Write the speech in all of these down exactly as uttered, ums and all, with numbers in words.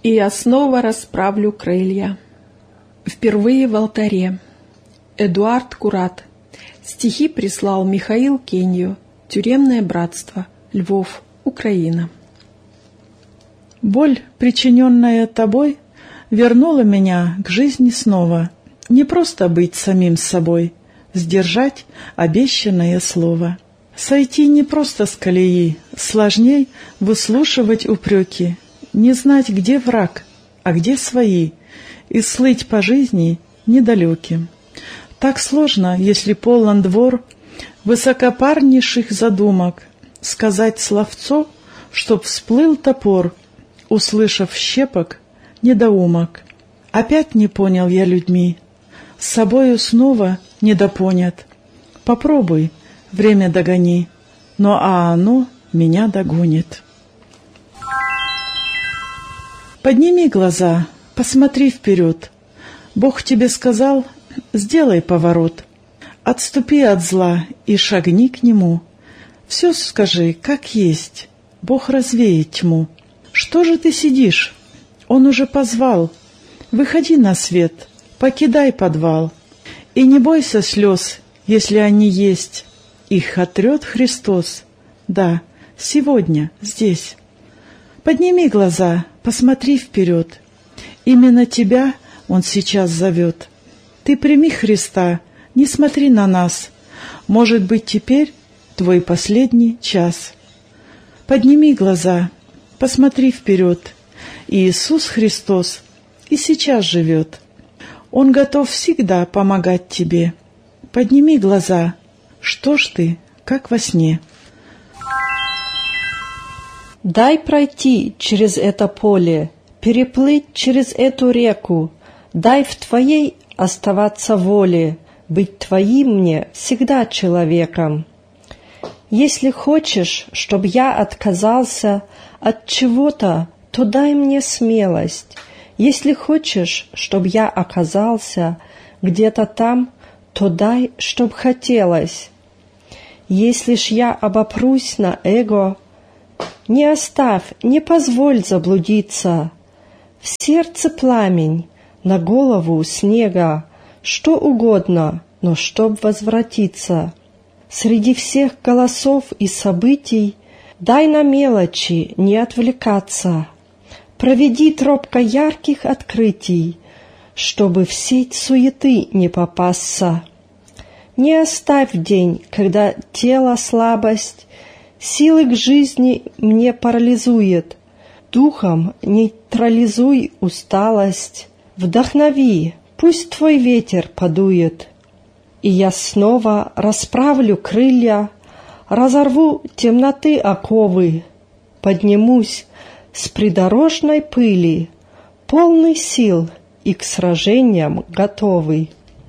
И я снова расправлю крылья. Впервые в алтаре. Эдуард Курат. Стихи прислал Михаил Кенью. Тюремное братство. Львов, Украина. Боль, причиненная тобой, вернула меня к жизни снова. Не просто быть самим собой, сдержать обещанное слово. Сойти не просто с колеи, сложней выслушивать упреки, не знать, где враг, а где свои, и слыть по жизни недалеким. Так сложно, если полон двор высокопарнейших задумок, сказать словцо, чтоб всплыл топор, услышав щепок недоумок. Опять не понял я людьми, с собою снова недопонят. Попробуй, время догони, но а оно меня догонит. Подними глаза, посмотри вперед. Бог тебе сказал, сделай поворот. Отступи от зла и шагни к нему. Все скажи, как есть, Бог развеет тьму. Что же ты сидишь? Он уже позвал. Выходи на свет, покидай подвал. И не бойся слез, если они есть. Их отрет Христос. Да, сегодня, здесь. Подними глаза, посмотри вперед. Именно тебя Он сейчас зовет. Ты прими Христа, не смотри на нас. Может быть, теперь твой последний час. Подними глаза, посмотри вперед. Иисус Христос и сейчас живет. Он готов всегда помогать тебе. Подними глаза. Что ж ты, как во сне? Дай пройти через это поле, переплыть через эту реку. Дай в Твоей оставаться воле, быть Твоим мне всегда человеком. Если хочешь, чтоб я отказался от чего-то, то дай мне смелость. Если хочешь, чтоб я оказался где-то там, то дай, чтоб хотелось. Если ж я обопрусь на эго, не оставь, не позволь заблудиться. В сердце пламень, на голову снега, что угодно, но чтоб возвратиться. Среди всех голосов и событий дай на мелочи не отвлекаться. Проведи тропка ярких открытий, чтобы в сеть суеты не попасться. Не оставь день, когда тело слабость, силы к жизни мне парализует. Духом нейтрализуй усталость, вдохнови, пусть твой ветер подует. И я снова расправлю крылья, разорву темноты оковы, поднимусь с придорожной пыли, полный сил и к сражениям готовый.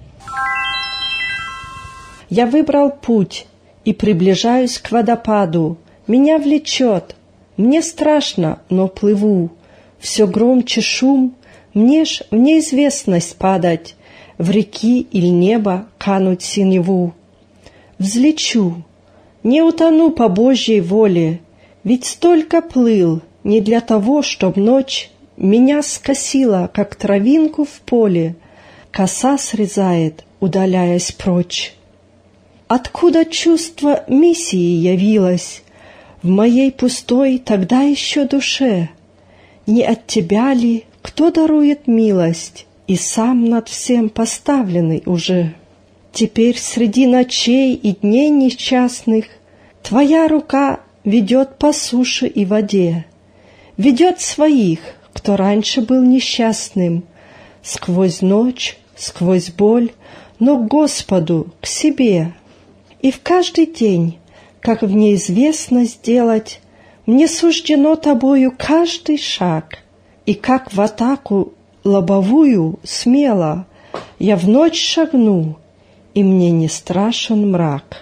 Я выбрал путь и приближаюсь к водопаду. Меня влечет, мне страшно, но плыву. Все громче шум, мне ж в неизвестность падать, в реки или небо кануть синеву. Взлечу, не утону по Божьей воле, ведь столько плыл не для того, чтоб ночь меня скосила, как травинку в поле, коса срезает, удаляясь прочь. Откуда чувство миссии явилось в моей пустой тогда еще душе? Не от тебя ли, кто дарует милость и сам над всем поставленный уже? Теперь среди ночей и дней несчастных твоя рука ведет по суше и воде, ведет своих, кто раньше был несчастным, сквозь ночь, сквозь боль, но к Господу, к себе. И в каждый день, как в неизвестность делать, мне суждено тобою каждый шаг, и как в атаку лобовую смело я в ночь шагну, и мне не страшен мрак.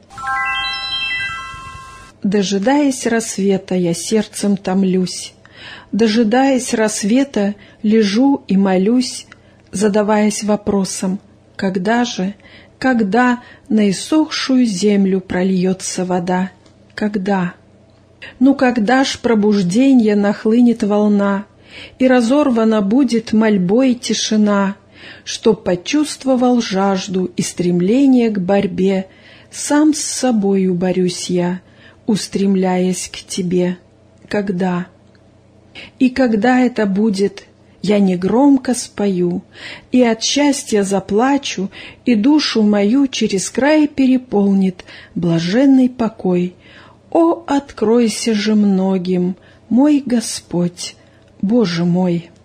Дожидаясь рассвета, я сердцем томлюсь. Дожидаясь рассвета, лежу и молюсь, задаваясь вопросом, когда же, когда на иссохшую землю прольется вода? Когда? Ну когда ж пробужденье нахлынет волна, и разорвана будет мольбой тишина, чтоб почувствовал жажду и стремление к борьбе. Сам с собою борюсь я, устремляясь к тебе. Когда? И когда это будет, я негромко спою, и от счастья заплачу, и душу мою через край переполнит блаженный покой. О, откройся же многим, мой Господь, Боже мой!